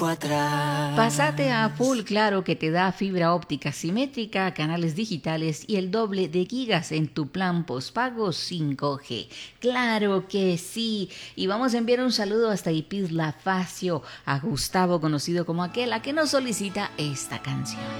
Pásate a Full Claro, que te da fibra óptica simétrica, canales digitales y el doble de gigas en tu plan postpago 5G. Claro que sí. Y vamos a enviar un saludo hasta Ipizla Facio a Gustavo, conocido como aquel a que nos solicita esta canción.